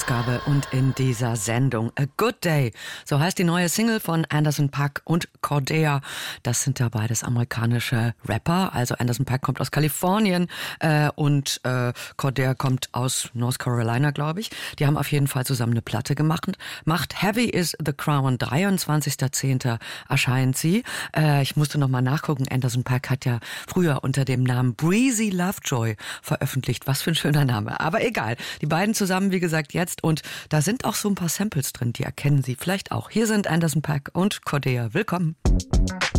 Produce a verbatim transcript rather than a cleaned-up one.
Ausgabe und in dieser Sendung A Good Day. So heißt die neue Single von Anderson .Paak und Cordae. Das sind ja beides amerikanische Rapper. Also Anderson .Paak kommt aus Kalifornien äh, und äh, Cordae kommt aus North Carolina, glaube ich. Die haben auf jeden Fall zusammen eine Platte gemacht. Macht Heavy is the Crown. dreiundzwanzigster zehnter erscheint sie. Äh, ich musste noch mal nachgucken. Anderson .Paak hat ja früher unter dem Namen Breezy Lovejoy veröffentlicht. Was für ein schöner Name. Aber egal. Die beiden zusammen, wie gesagt, jetzt. Und da sind auch so ein paar Samples drin, die erkennen Sie vielleicht auch. Hier sind Anderson .Paak und Cordae. Willkommen.